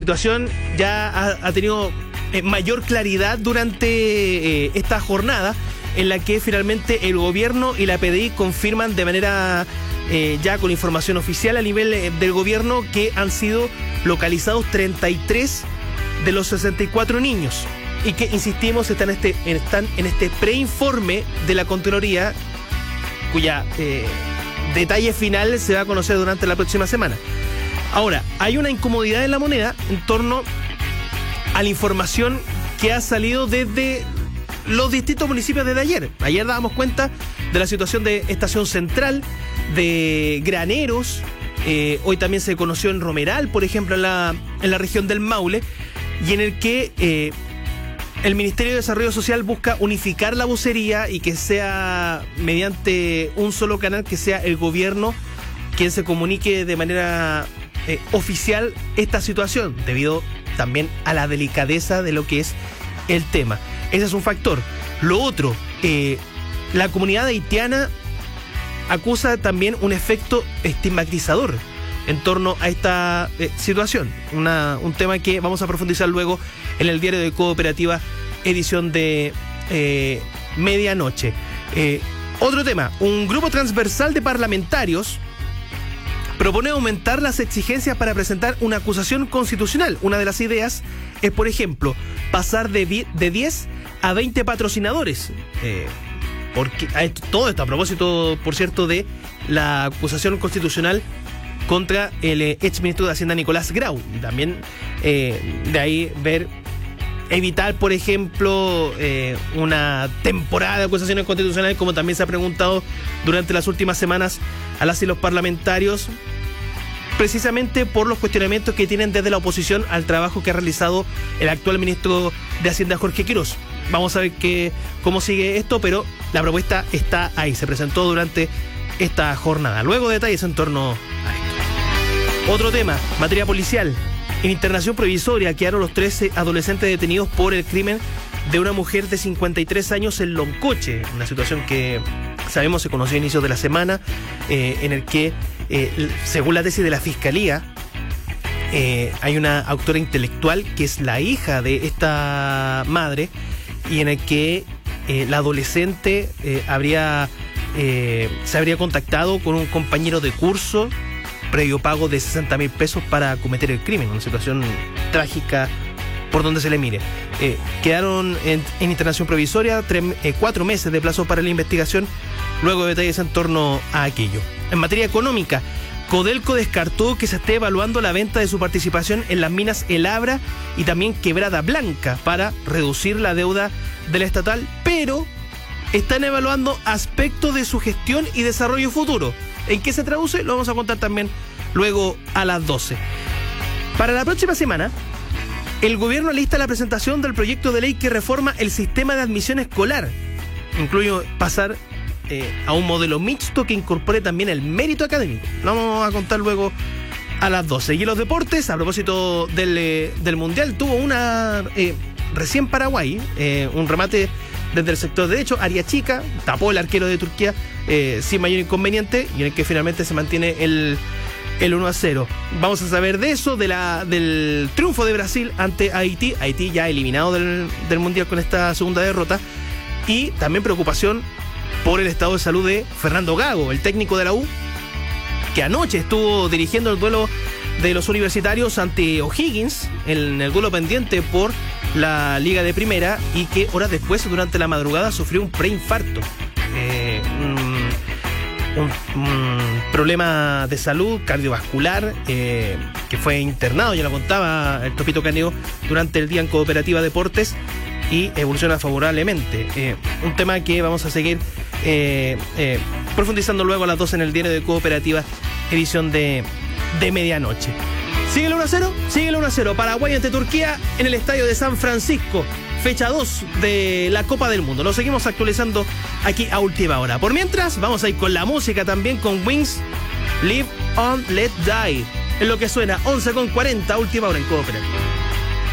situación ya ha tenido mayor claridad durante esta jornada, en la que finalmente el gobierno y la PDI confirman de manera ya con información oficial a nivel del gobierno que han sido localizados 33 de los 64 niños y que, insistimos, están en este preinforme de la Contraloría, cuya detalle final se va a conocer durante la próxima semana. Ahora, hay una incomodidad en la moneda en torno a la información que ha salido desde los distintos municipios desde ayer. Ayer dábamos cuenta de la situación de Estación Central, de Graneros. Hoy también se conoció en Romeral, por ejemplo, en la región del Maule, y en el que el Ministerio de Desarrollo Social busca unificar la vocería y que sea mediante un solo canal, que sea el gobierno quien se comunique de manera oficial esta situación, debido también a la delicadeza de lo que es el tema. Ese es un factor. Lo otro, la comunidad haitiana acusa también un efecto estigmatizador en torno a esta situación. Un tema que vamos a profundizar luego en el diario de Cooperativa, edición de medianoche. Otro tema, un grupo transversal de parlamentarios propone aumentar las exigencias para presentar una acusación constitucional. Una de las ideas es, por ejemplo, pasar de 10 a 20 patrocinadores. Porque todo esto a propósito, por cierto, de la acusación constitucional contra el exministro de Hacienda Nicolás Grau. Y también de ahí evitar, por ejemplo, una temporada de acusaciones constitucionales, como también se ha preguntado durante las últimas semanas a las y los parlamentarios, precisamente por los cuestionamientos que tienen desde la oposición al trabajo que ha realizado el actual ministro de Hacienda, Jorge Quiroz. Vamos a ver cómo sigue esto, pero la propuesta está ahí, se presentó durante esta jornada. Luego detalles en torno a esto. Otro tema, materia policial. En internación provisoria quedaron los 13 adolescentes detenidos por el crimen de una mujer de 53 años en Loncoche, una situación que sabemos se conoció a inicios de la semana, en el que, según la tesis de la Fiscalía, hay una autora intelectual que es la hija de esta madre, y en el que la adolescente se habría contactado con un compañero de curso previo pago de 60.000 pesos para cometer el crimen. Una situación trágica por donde se le mire. Quedaron en internación provisoria 4 meses de plazo para la investigación, luego de detalles en torno a aquello. En materia económica, Codelco descartó que se esté evaluando la venta de su participación en las minas El Abra y también Quebrada Blanca para reducir la deuda de la estatal, pero están evaluando aspectos de su gestión y desarrollo futuro. ¿En qué se traduce? Lo vamos a contar también luego a las 12. Para la próxima semana, el gobierno alista la presentación del proyecto de ley que reforma el sistema de admisión escolar. Incluye pasar a un modelo mixto que incorpore también el mérito académico. Lo vamos a contar luego a las 12. Y en los deportes, a propósito del Mundial, tuvo una recién Paraguay, un remate desde el sector derecho, área chica, tapó el arquero de Turquía sin mayor inconveniente, y en el que finalmente se mantiene el 1-0. Vamos a saber de eso, del triunfo de Brasil ante Haití. Haití ya eliminado del Mundial con esta segunda derrota. Y también preocupación por el estado de salud de Fernando Gago, el técnico de la U, que anoche estuvo dirigiendo el duelo de los universitarios ante O'Higgins, en el duelo pendiente por la Liga de Primera, y que horas después, durante la madrugada, sufrió un preinfarto. Un problema de salud cardiovascular, que fue internado, ya lo contaba el Topito Caneo durante el día en Cooperativa Deportes, y evoluciona favorablemente. Un tema que vamos a seguir profundizando luego a las 12 en el diario de Cooperativa, edición de medianoche. Sigue el 1-0, sigue el 1-0. Paraguay ante Turquía en el estadio de San Francisco. Fecha 2 de la Copa del Mundo. Lo seguimos actualizando aquí a última hora. Por mientras, vamos a ir con la música también, con Wings, Live On Let Die. Es lo que suena, 11:40, última hora en Cooperativa.